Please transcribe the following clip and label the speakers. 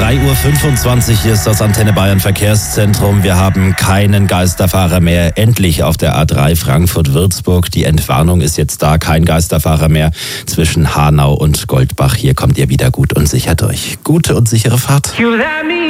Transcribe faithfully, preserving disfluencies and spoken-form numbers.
Speaker 1: drei Uhr fünfundzwanzig, hier ist das Antenne Bayern Verkehrszentrum. Wir haben keinen Geisterfahrer mehr. Endlich auf der A drei Frankfurt-Würzburg. Die Entwarnung ist jetzt da. Kein Geisterfahrer mehr zwischen Hanau und Goldbach. Hier kommt ihr wieder gut und sicher durch. Gute und sichere Fahrt.